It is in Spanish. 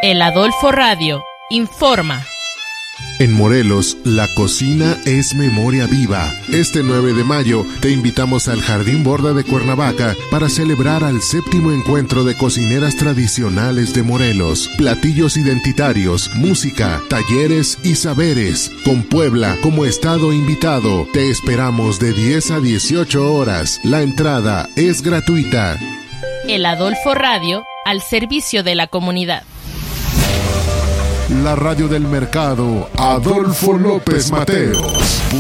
El Adolfo Radio informa. En Morelos, la cocina es memoria viva. Este 9 de mayo te invitamos al Jardín Borda de Cuernavaca para celebrar al 7º encuentro de cocineras tradicionales de Morelos. Platillos identitarios, música, talleres y saberes. Con Puebla como estado invitado. Te esperamos de 10 a 18 horas. La entrada es gratuita. El Adolfo Radio al servicio de la comunidad. La radio del mercado, Adolfo López Mateos.